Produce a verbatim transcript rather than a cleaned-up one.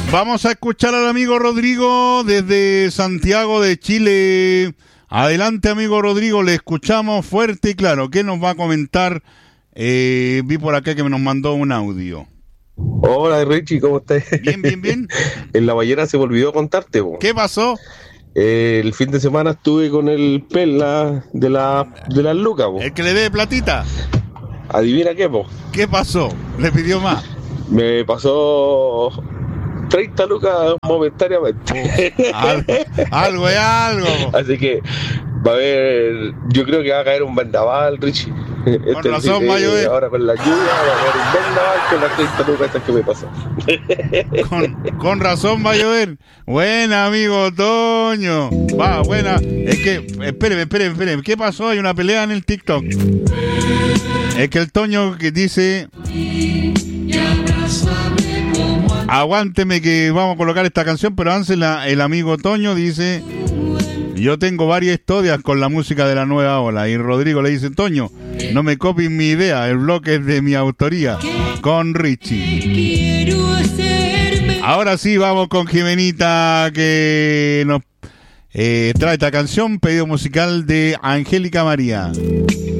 Vamos a escuchar al amigo Rodrigo desde Santiago de Chile. Adelante, amigo Rodrigo, le escuchamos fuerte y claro. ¿Qué nos va a comentar? Eh, vi por acá que me nos mandó un audio. Hola Richie, ¿cómo estás? Bien, bien, bien. En la ballena se me olvidó contarte, po. ¿Qué pasó? Eh, el fin de semana estuve con el Pela de la de las lucas, po. El que le dé platita. Adivina qué, po. ¿Qué pasó? ¿Le pidió más? Me pasó treinta lucas momentáneamente. Oh, algo, algo es algo. Así que va a haber, yo creo que va a caer un vendaval, Richie. Con Este, razón, eh, Mayoel. ahora con la lluvia va a caer un vendaval con las treinta lucas esas que me pasó. Con, con razón, Mayoel. Buena, amigo Toño. Va, buena. Es que, espéreme, espéreme, espéreme. ¿Qué pasó? Hay una pelea en el TikTok. Es que el Toño que dice... Aguánteme que vamos a colocar esta canción, pero antes la, el amigo Toño dice... Yo tengo varias historias con la música de la nueva ola. Y Rodrigo le dice, Toño, no me copies mi idea, el bloque es de mi autoría, con Richie. Ahora sí, vamos con Jimenita, que nos eh, trae esta canción, pedido musical de Angélica María.